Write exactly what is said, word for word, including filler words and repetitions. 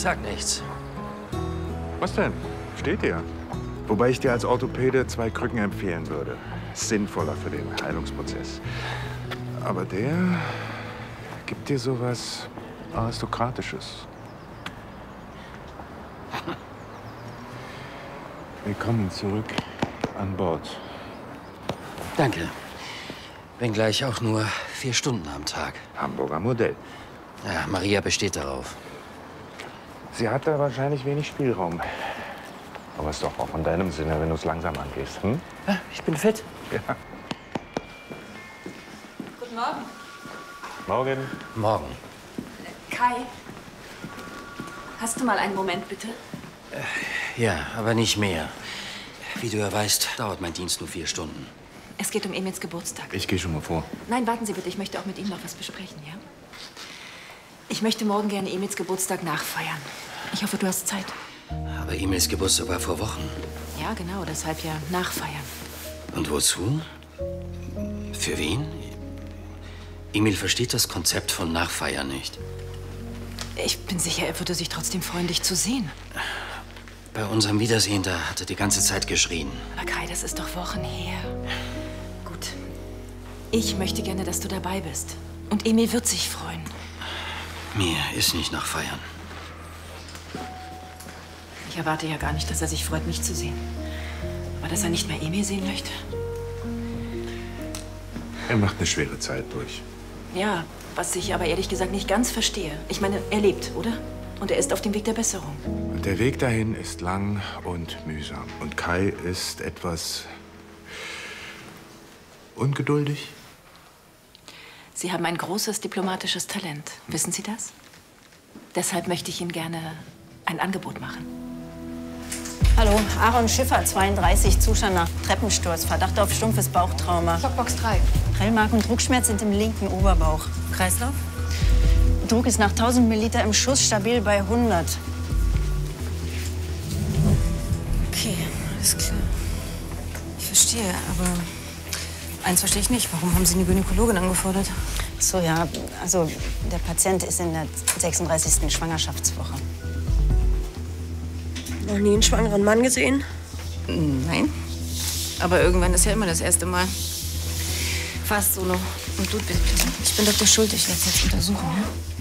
Sag nichts. Was denn? Steht dir. Wobei ich dir als Orthopäde zwei Krücken empfehlen würde. Sinnvoller für den Heilungsprozess. Aber der gibt dir sowas Aristokratisches. Willkommen zurück an Bord. Danke. Wenngleich auch nur vier Stunden am Tag. Hamburger Modell. Ja, Maria besteht darauf. Sie hat da wahrscheinlich wenig Spielraum. Aber ist doch auch in deinem Sinne, wenn du es langsam angehst. Hm? Ja, ich bin fit. Ja. Guten Morgen. Morgen. Morgen. Kai, hast du mal einen Moment, bitte? Äh, ja, aber nicht mehr. Wie du ja weißt, dauert mein Dienst nur vier Stunden. Es geht um Emils Geburtstag. Ich gehe schon mal vor. Nein, warten Sie bitte. Ich möchte auch mit Ihnen noch was besprechen, ja? Ich möchte morgen gerne Emils Geburtstag nachfeiern. Ich hoffe, du hast Zeit. Aber Emils Geburtstag war vor Wochen. Ja, genau. Deshalb ja nachfeiern. Und wozu? Für wen? Emil versteht das Konzept von Nachfeiern nicht. Ich bin sicher, er würde sich trotzdem freuen, dich zu sehen. Bei unserem Wiedersehen, da hat er die ganze Zeit geschrien. Aber Kai, das ist doch Wochen her. Gut. Ich möchte gerne, dass du dabei bist. Und Emil wird sich freuen. Mir ist nicht nach Feiern. Ich erwarte ja gar nicht, dass er sich freut, mich zu sehen. Aber dass er nicht mehr Emil sehen möchte? Er macht eine schwere Zeit durch. Ja, was ich aber ehrlich gesagt nicht ganz verstehe. Ich meine, er lebt, oder? Und er ist auf dem Weg der Besserung. Und der Weg dahin ist lang und mühsam. Und Kai ist etwas ungeduldig. Sie haben ein großes diplomatisches Talent. Wissen Sie das? Deshalb möchte ich Ihnen gerne ein Angebot machen. Hallo, Aaron Schiffer, zweiunddreißig, Zustand nach Treppensturz, Verdacht auf stumpfes Bauchtrauma. Schockbox drei. Prellmark und Druckschmerz sind im linken Oberbauch. Kreislauf? Druck ist nach tausend Milliliter im Schuss stabil bei hundert. Okay, alles klar. Ich verstehe, aber eins verstehe ich nicht. Warum haben Sie eine Gynäkologin angefordert? So, ja, also der Patient ist in der sechsunddreißigsten Schwangerschaftswoche. Noch nie einen schwangeren Mann gesehen? Nein. Aber irgendwann ist ja immer das erste Mal. Fast so noch. Und du, ich bin Doktor Schulte, ich werde es jetzt untersuchen, ja?